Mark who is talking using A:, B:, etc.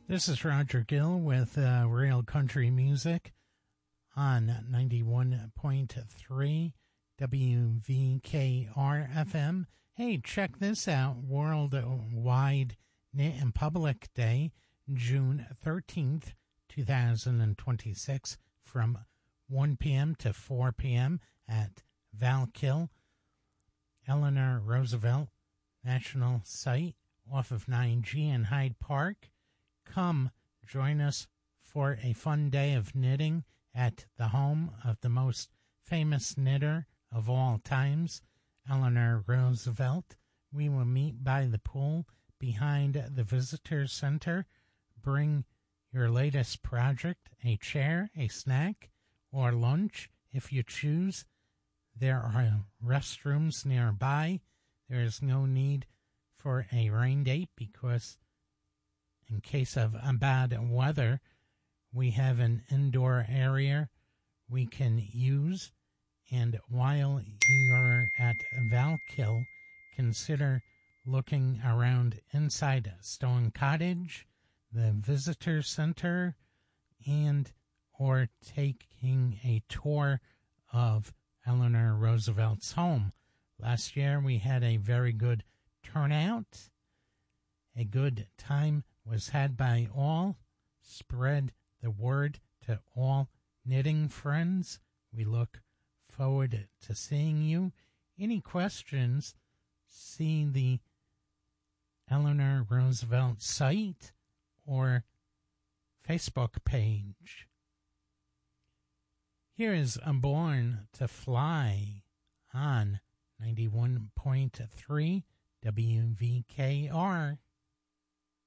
A: This is Roger Gill with Real Country Music on 91.3 WVKR FM. Hey, check this out. Worldwide Knit in Public Day, June 13th, 2026, from 1 p.m. to 4 p.m. at Valkill, Eleanor Roosevelt National Site off of 9G in Hyde Park. Come join us for a fun day of knitting at the home of the most famous knitter of all times, Eleanor Roosevelt. We will meet by the pool behind the Visitor Center. Bring your latest project, a chair, a snack, or lunch if you choose. There are restrooms nearby. There is no need for a rain date because in case of bad weather, we have an indoor area we can use. And while you're at Valkill, consider looking around inside Stone Cottage, the Visitor Center, and or taking a tour of Eleanor Roosevelt's home. Last year we had a very good turnout. A good time was had by all. Spread the word to all knitting friends. We look forward to seeing you. Any questions, see the Eleanor Roosevelt site or Facebook page. Here is Born to Fly on 91.3 WVKR.